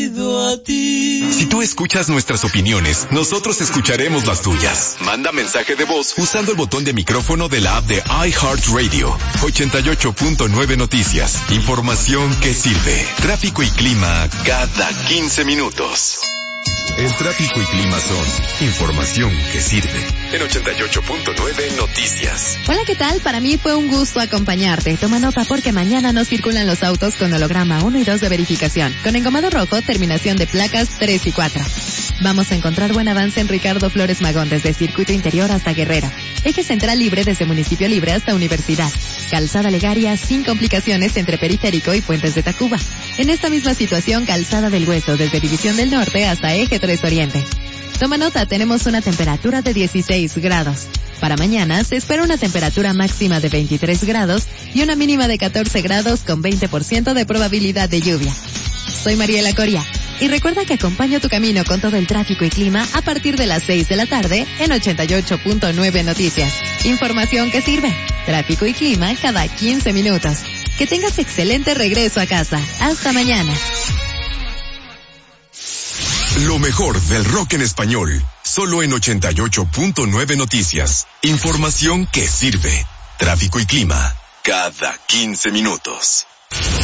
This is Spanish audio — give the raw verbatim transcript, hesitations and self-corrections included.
A ti. Si tú escuchas nuestras opiniones, nosotros escucharemos las tuyas. Manda mensaje de voz usando el botón de micrófono de la app de iHeartRadio. ochenta y ocho punto nueve Noticias. Información que sirve. Tráfico y clima cada quince minutos. El tráfico y clima son información que sirve. En ochenta y ocho punto nueve Noticias. Hola, ¿qué tal? Para mí fue un gusto acompañarte. Toma nota porque mañana no circulan los autos con holograma uno y dos de verificación. Con engomado rojo, terminación de placas tres y cuatro. Vamos a encontrar buen avance en Ricardo Flores Magón desde Circuito Interior hasta Guerrero. Eje Central Libre desde Municipio Libre hasta Universidad. Calzada Legaria sin complicaciones entre Periférico y Puentes de Tacuba. En esta misma situación, Calzada del Hueso desde División del Norte hasta Eje tres Oriente. Toma nota, tenemos una temperatura de dieciséis grados. Para mañana se espera una temperatura máxima de veintitrés grados y una mínima de catorce grados con veinte por ciento de probabilidad de lluvia. Soy Mariela Coria y recuerda que acompaño tu camino con todo el tráfico y clima a partir de las seis de la tarde en ochenta y ocho punto nueve Noticias. Información que sirve. Tráfico y clima cada quince minutos. Que tengas excelente regreso a casa. Hasta mañana. Lo mejor del rock en español, solo en ochenta y ocho punto nueve Noticias. Información que sirve. Tráfico y clima, cada quince minutos.